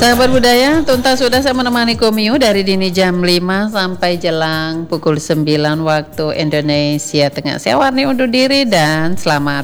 Sahabat budaya, tuntas sudah saya menemani Komio dari dini jam 5 sampai jelang pukul 9 waktu Indonesia Tengah. Saya Warni undur diri dan selamat